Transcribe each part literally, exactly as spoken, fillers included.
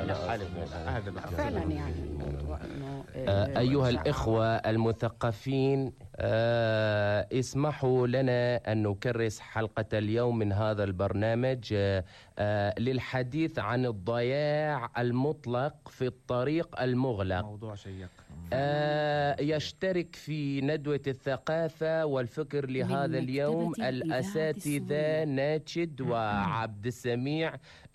هذا فعلا يعني الموضوع انه آه ايها الاخوه المثقفين، آه اسمحوا لنا ان نكرس حلقه اليوم من هذا البرنامج آه آه للحديث عن الضياع المطلق في الطريق المغلق. موضوع شيق. آه يشترك في ندوة الثقافة والفكر لهذا اليوم الأساتذة ناشد وعبد السميع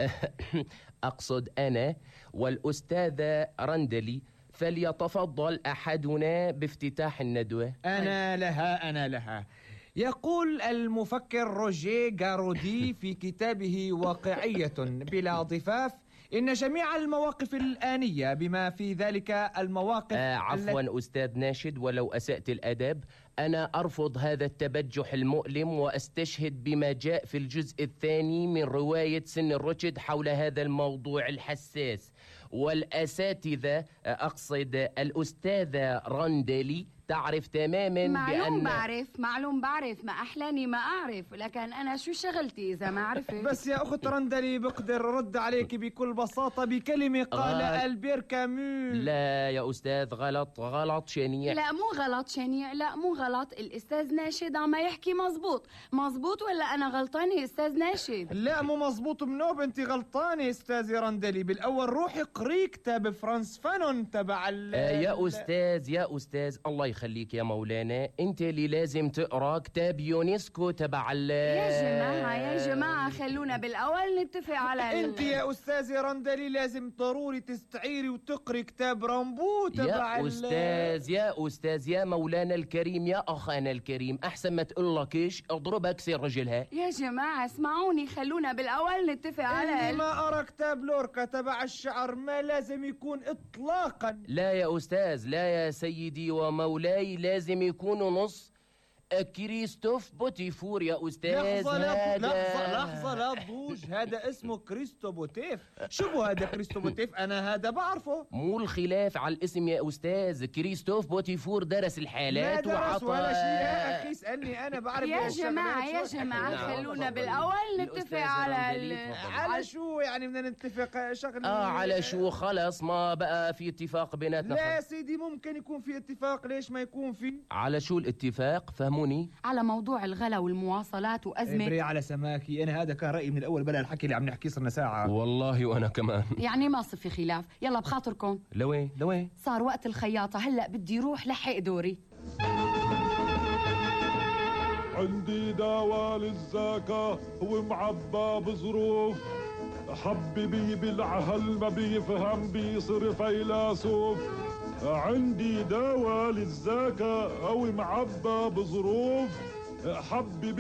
أقصد أنا والأستاذة رندلي، فليتفضل أحدنا بافتتاح الندوة. أنا لها أنا لها يقول المفكر روجيه غارودي في كتابه واقعية بلا ضفاف إن جميع المواقف الآنية بما في ذلك المواقف آه عفوا التي... أستاذ ناشد، ولو أسأت الأدب أنا أرفض هذا التبجح المؤلم وأستشهد بما جاء في الجزء الثاني من رواية سن الرشد حول هذا الموضوع الحساس. والأساتذة أقصد الأستاذة رندلي تعرف تماما معلوم بأن بعرف معلوم بعرف ما أحلاني ما أعرف، لكن أنا شو شغلتي إذا ما عرفت؟ بس يا أخت رندلي بقدر رد عليك بكل بساطة بكلمة قال غل... ألبير كامو. لا يا أستاذ، غلط غلط شنيع. لا مو غلط شنيع، لا مو غلط. الأستاذ ناشد عم يحكي مزبوط. مزبوط ولا أنا غلطانة أستاذ ناشد؟ لا مو مزبوط منوب، أنت غلطانة أستاذي رندلي. بالأول روحي قري كتاب فرانس فانون تبع ال... آه يا أستاذ يا أستاذ الله يخليك يا مولانا، انت اللي لازم تقرا كتاب يونسكو تبع ال يا جماعه يا جماعه خلونا بالاول نتفق على انت يا استاذه رندلي لازم ضروري تستعيري وتقري كتاب رامبو تبع يا استاذ يا استاذ يا مولانا الكريم يا اخانا الكريم، احسن ما تقول لك ايش اضربك سير رجلها. يا جماعه اسمعوني خلونا بالاول نتفق على اللي ما قرا كتاب لوركا تبع الشعر ما لازم يكون اطلاقا. لا يا استاذ، لا يا سيدي ومولاي، لازم يكونوا نص كريستوف بوتيفور يا أستاذ. لحظة لا لحظة لحظة لا تضوج، هذا اسمه كريستو بوتيف. شو بو هذا كريستو بوتيف؟ أنا هذا بعرفه. مو الخلاف على الاسم يا أستاذ، كريستوف بوتيفور درس الحالات وعطى. ما درس ولا شيء يا أخي، اسألني أنا بعرف. يا جماعة يا جماعة خلونا بالأول نتفق على ال... على شو يعني بدنا نتفق شغل؟ آه على شو؟ خلص ما بقى في اتفاق بيناتنا. لا يا سيدي ممكن يكون في اتفاق، ليش ما يكون في؟ على شو الاتفاق؟ فهموا على موضوع الغلا والمواصلات وأزمة. ابري على سماكي، أنا هذا كان رأيي من الأول بلا الحكي اللي عم نحكي صرنا ساعة. والله وأنا كمان. يعني ما صار في خلاف. يلا بخاطركم لوين لوين؟ صار وقت الخياطة، هلأ بدي روح لحق دوري. عندي دواء للزكاة ومعبى بظروف، حبيبي بالعهل ما بيفهم بيصير فيلسوف. عندي دواء للزكاة أو معبى بظروف، حبيبي